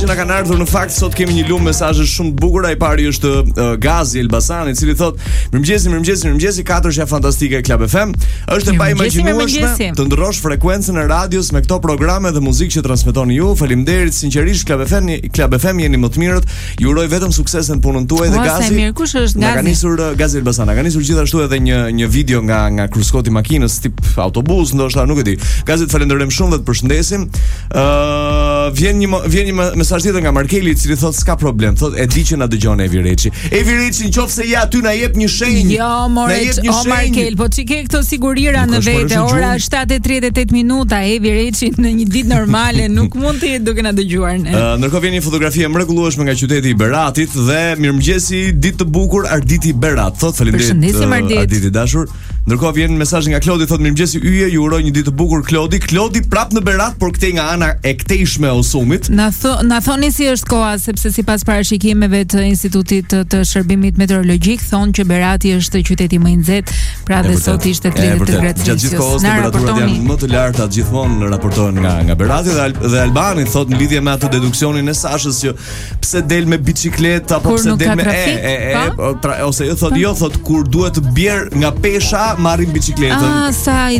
që na kanë ardhur në fakt sot kemi një lumë mesazhesh shumë të bukura. I pari është Gazi Elbasani, i cili thotë: "Mirëmëngjesi, katërshja fantastike e Club FM. Është e paimagjinueshme të ndrosh frekuencën e radios me këto programe dhe muzikë që transmetoni ju. Faleminderit sinqerisht Club FM jeni më të mirët. Ju uroj vetëm sukses në punën tuaj dhe Gazi." Kush është Gazi? Ka nisur Gazi Elbasani, ka nisur gjithashtu edhe një video nga kruskoti makinës tip autobus, ndoshta nuk e di. Gazi, të falenderojmë shumë dhe të përshëndesim. Vjen një mesazh tjetër nga Markeli, i cili thotë s'ka problem, thotë e di që na dëgjon Evi Reçi. Evi Reçi, nëse je aty na jep një shenjë. Jo, more, o Markel, po çike këto sigurira në vete. Ora 7:38 minuta. Evi Reçi në një ditë normale nuk mund të jetë duke na dëgjuar ne. Ndërkohë vjen një fotografi e mrekullueshme nga qyteti i Beratit dhe mirëmëngjesi, ditë të bukur Arditi Berat. Thotë faleminderit Arditi dashur. Ndërkohë vjen mesazh nga Klodi, thotë mirëmëngjesi yje, ju uroj një ditë të bukur Klodi. Klodi prap në Berat, por këtej nga ana e këtejshme e Osumit. Na thoni si është koha, sepse sipas parashikimeve të Institutit të Shërbimit Meteorologjik thonë që Berati është qyteti më i nxehtë, pra dhe sot ishte 30 gradë Celsius. Gjatë gjithë kohës temperaturat janë më të larta, gjithmonë raportohen nga Berati dhe Albani thotë në lidhje me atë deduksionin e Sashës që pse del me biçikletë apo pse del me ose thotë kur duhet të bjerë nga pesha marrin biçikletën. Sa